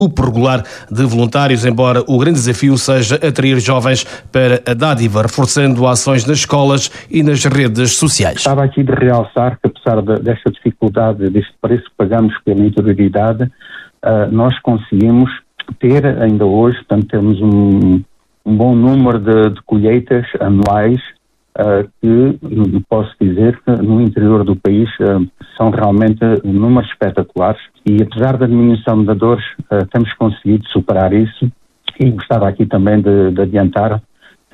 grupo regular de voluntários, embora o grande desafio seja atrair jovens para a dádiva, reforçando ações nas escolas e nas redes sociais. Estava aqui de realçar que, apesar desta dificuldade, deste preço que pagamos pela interioridade, nós conseguimos ter ainda hoje, portanto, temos um bom número de colheitas anuais que posso dizer que no interior do país são realmente números espetaculares e apesar da diminuição de dadores temos conseguido superar isso e gostava aqui também de adiantar que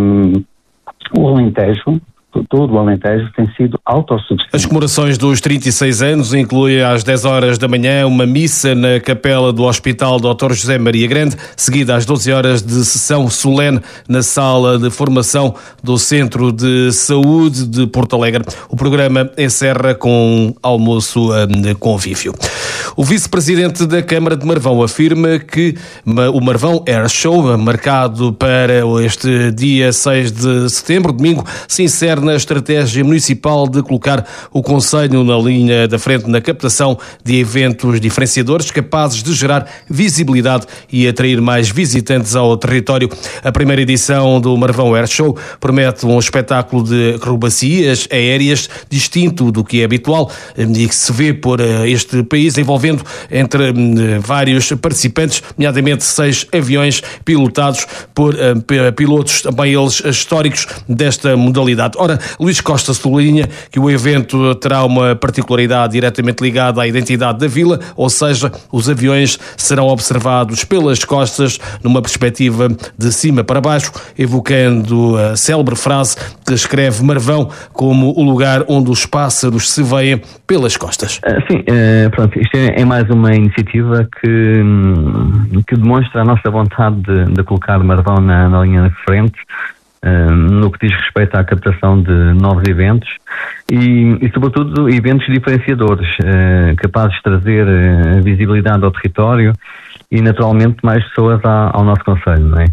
o Alentejo, todo o Alentejo tem sido autossuficiente. As comemorações dos 36 anos incluem às 10 horas da manhã uma missa na capela do Hospital Dr. José Maria Grande, seguida às 12 horas de sessão solene na sala de formação do Centro de Saúde de Porto Alegre. O programa encerra com almoço convívio. O vice-presidente da Câmara de Marvão afirma que o Marvão Air Show, marcado para este dia 6 de setembro, domingo, se insere na estratégia municipal de colocar o concelho na linha da frente na captação de eventos diferenciadores capazes de gerar visibilidade e atrair mais visitantes ao território. A primeira edição do Marvão Air Show promete um espetáculo de acrobacias aéreas distinto do que é habitual e que se vê por este país, envolvendo entre vários participantes, nomeadamente 6 aviões pilotados por pilotos, também eles históricos desta modalidade. Ora, Luís Costa sublinha que o evento terá uma particularidade diretamente ligada à identidade da vila, ou seja, os aviões serão observados pelas costas numa perspectiva de cima para baixo, evocando a célebre frase que escreve Marvão como o lugar onde os pássaros se veem pelas costas. Pronto, isto é mais uma iniciativa que demonstra a nossa vontade de colocar Marvão na linha de frente, no que diz respeito à captação de novos eventos e sobretudo, eventos diferenciadores, capazes de trazer visibilidade ao território e, naturalmente, mais pessoas ao nosso concelho, não é?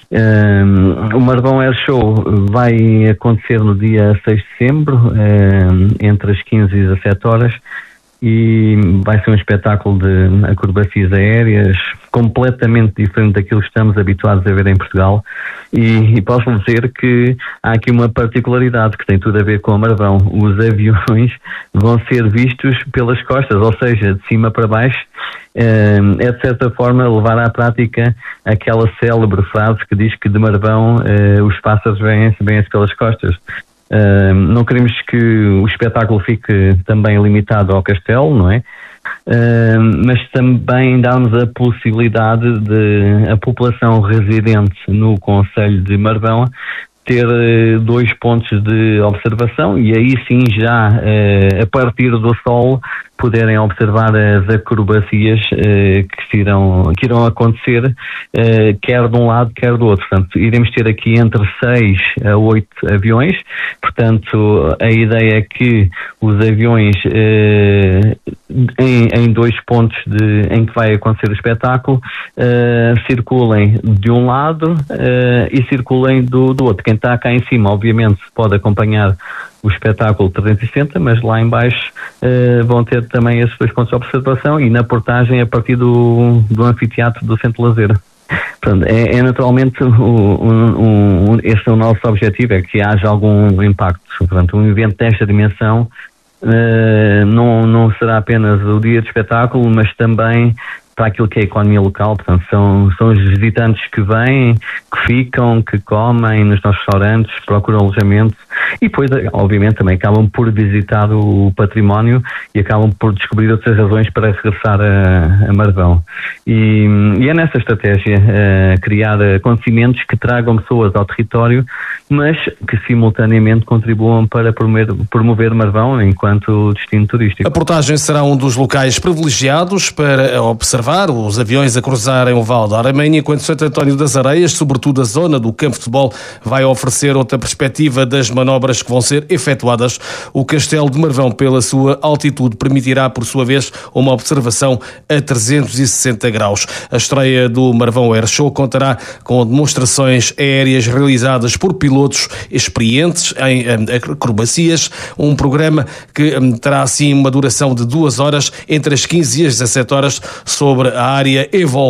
O Marvão Air Show vai acontecer no dia 6 de setembro, entre as 15 e 17 horas, e vai ser um espetáculo de acrobacias aéreas completamente diferente daquilo que estamos habituados a ver em Portugal e posso dizer que há aqui uma particularidade que tem tudo a ver com o Marvão. Os aviões vão ser vistos pelas costas, ou seja, de cima para baixo. É de certa forma levar à prática aquela célebre frase que diz que de Marvão os pássaros vêm-se pelas costas. Não queremos que o espetáculo fique também limitado ao castelo, não é? Mas também dá-nos a possibilidade de a população residente no concelho de Marvão ter 2 pontos de observação e aí sim já a partir do sol poderem observar as acrobacias que irão acontecer quer de um lado, quer do outro. Portanto, iremos ter aqui entre 6 a 8 aviões. Portanto, a ideia é que os aviões em 2 pontos em que vai acontecer o espetáculo circulem de um lado e circulem do outro. Quem está cá em cima, obviamente, pode acompanhar o espetáculo 360, mas lá em baixo vão ter também esses 2 pontos de observação e na portagem a partir do anfiteatro do Centro Lazer. Portanto, é naturalmente esse é o nosso objetivo, é que haja algum impacto. Portanto, um evento desta dimensão não será apenas o dia de espetáculo, mas também para aquilo que é a economia local. Portanto, são os visitantes que vêm, que ficam, que comem nos nossos restaurantes, procuram alojamento e depois, obviamente, também acabam por visitar o património e acabam por descobrir outras razões para regressar a Marvão. E é nessa estratégia criar acontecimentos que tragam pessoas ao território, mas que simultaneamente contribuam para promover Marvão enquanto destino turístico. A portagem será um dos locais privilegiados para observar os aviões a cruzarem o Val da Aramanha, enquanto Santo António das Areias, sobretudo a zona do campo de futebol, vai oferecer outra perspectiva das manobras que vão ser efetuadas. O Castelo de Marvão, pela sua altitude, permitirá, por sua vez, uma observação a 360 graus. A estreia do Marvão Air Show contará com demonstrações aéreas realizadas por pilotos experientes em acrobacias, um programa que terá assim uma duração de 2 horas entre as 15 e as 17 horas sobre a área envolvente